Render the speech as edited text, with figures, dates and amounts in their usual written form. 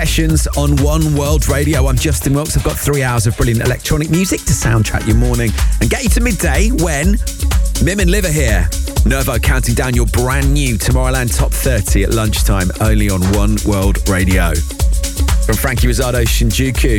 Sessions on One World Radio. I'm Justin Wilkes. I've got 3 hours of brilliant electronic music to soundtrack your morning and get you to midday when Mim and Liv are here. Nervo counting down your brand new Tomorrowland Top 30 at lunchtime, only on One World Radio. From Frankie Rosado, Shinjuku.